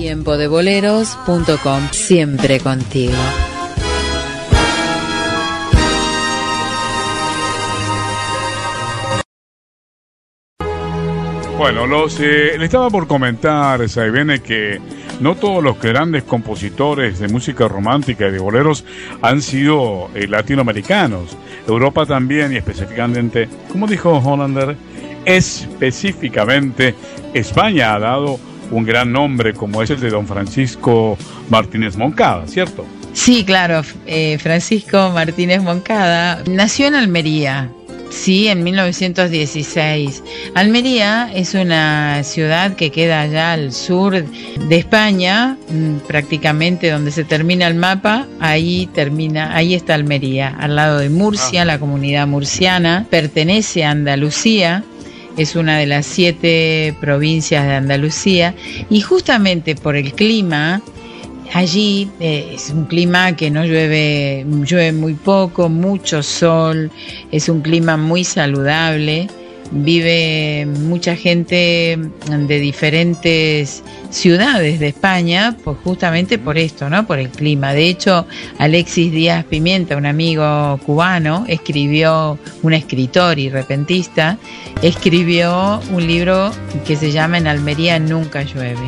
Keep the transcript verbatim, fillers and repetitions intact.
tiempo de boleros punto com, siempre contigo. Bueno, los, eh, le estaba por comentar, Saibene, que no todos los grandes compositores de música romántica y de boleros han sido eh, latinoamericanos. Europa también, y específicamente, como dijo Hollander, específicamente España ha dado un gran nombre como es el de don Francisco Martínez Moncada, ¿cierto? Sí, claro, eh, Francisco Martínez Moncada nació en Almería. Sí, en mil novecientos dieciséis. Almería es una ciudad que queda allá al sur de España, prácticamente donde se termina el mapa, ahí termina, ahí está Almería, al lado de Murcia, ah. La comunidad murciana, pertenece a Andalucía, es una de las siete provincias de Andalucía, y justamente por el clima, allí eh, es un clima que no llueve, llueve muy poco, mucho sol, es un clima muy saludable, vive mucha gente de diferentes ciudades de España, pues justamente por esto, ¿no? Por el clima. De hecho, Alexis Díaz Pimienta, un amigo cubano, escribió, un escritor y repentista, escribió un libro que se llama En Almería nunca llueve.